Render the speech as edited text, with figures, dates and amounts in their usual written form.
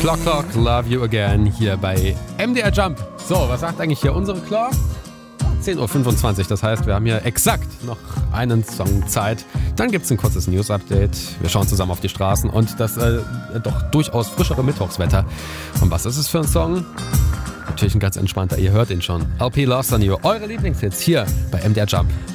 Clock Clock, Love You Again hier bei MDR Jump. So, was sagt eigentlich hier unsere Clock? 10.25 Uhr, das heißt, wir haben hier exakt noch einen Song Zeit. Dann gibt es ein kurzes News-Update. Wir schauen zusammen auf die Straßen und das doch durchaus frischere Mittwochswetter. Und was ist es für ein Song? Natürlich ein ganz entspannter, ihr hört ihn schon. LP Lost on You, eure Lieblingshits hier bei MDR Jump.